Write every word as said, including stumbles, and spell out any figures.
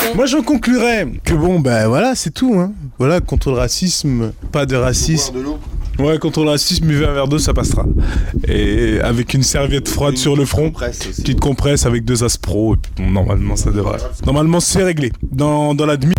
Moi, j'en conclurais que bon, ben voilà, c'est tout. Hein. Voilà, contre le racisme, pas de racisme. De l'eau. Ouais, contre le racisme, buvez un verre d'eau, ça passera. Et avec une serviette froide Une sur le front, compresse aussi. petite compresse avec deux aspros, et puis bon, normalement, ça devrait. Normalement, c'est réglé. Dans, dans la demi-